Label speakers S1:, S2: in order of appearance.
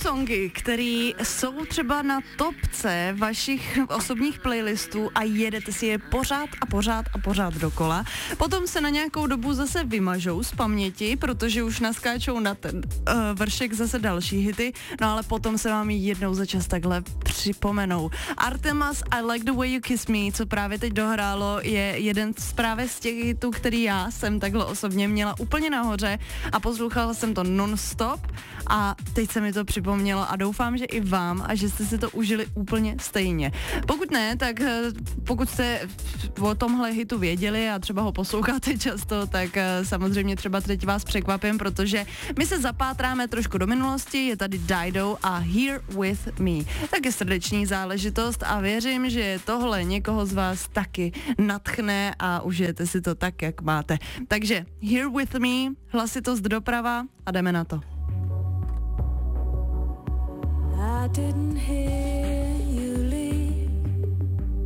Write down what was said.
S1: songy, které jsou třeba na topce vašich osobních playlistů a jedete si je pořád a pořád a pořád dokola. Potom se na nějakou dobu zase vymažou z paměti, protože už naskáčou na ten vršek zase další hity, no ale potom se vám ji jednou za čas takhle připomenou. Artemas I Like the Way You Kiss Me, co právě teď dohrálo, je jeden právě z těch hitů, který já jsem takhle osobně měla úplně nahoře a poslouchala jsem to non-stop a teď se mi to připomnělo a doufám, že i vám a že jste si to užili úplně stejně. Pokud ne, tak pokud jste o tomhle hitu věděli a třeba ho posloucháte často, tak samozřejmě třeba teď vás překvapím, protože my se zapátráme trošku do minulosti, je tady Dido a Here With Me. Taky srdeční záležitost a věřím, že tohle někoho z vás taky nadchne a užijete si to tak, jak máte. Takže Here With Me, hlasitost doprava a jdeme na to. I didn't hear